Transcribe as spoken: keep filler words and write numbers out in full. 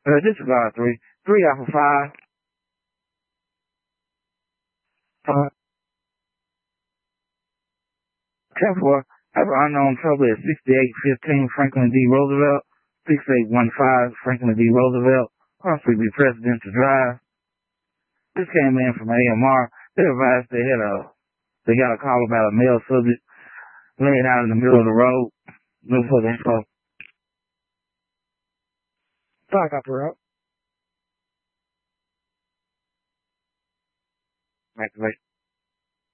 Uh, disregard three. Three off of five. Uh, ten four. Have an unknown trouble at sixty-eight fifteen Franklin D. Roosevelt. sixty-eight fifteen Franklin D. Roosevelt. Possibly Presidential Drive. This came in from A M R. They advised they had a, they got a call about a male subject laying out in the middle of the road. No further info. Back up, we're up. Activate.